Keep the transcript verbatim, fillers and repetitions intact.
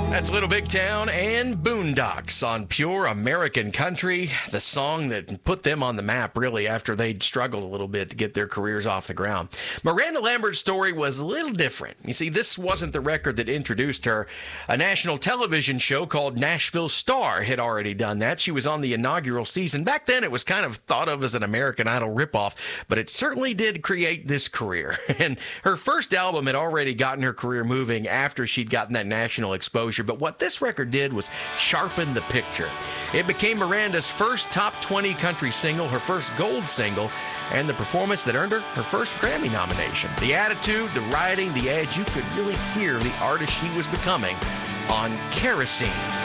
That's Little Big Town and Boondocks on Pure American Country, the song that put them on the map, really, after they'd struggled a little bit to get their careers off the ground. Miranda Lambert's story was a little different. You see, this wasn't the record that introduced her. A national television show called Nashville Star had already done that. She was on the inaugural season. Back then, it was kind of thought of as an American Idol ripoff, but it certainly did create this career. And her first album had already gotten her career moving after she'd gotten that national exposure. But what this record did was sharpen the picture. It became Miranda's first top twenty country single, her first gold single, and the performance that earned her her first Grammy nomination. The attitude, the writing, the edge, you could really hear the artist she was becoming on Kerosene.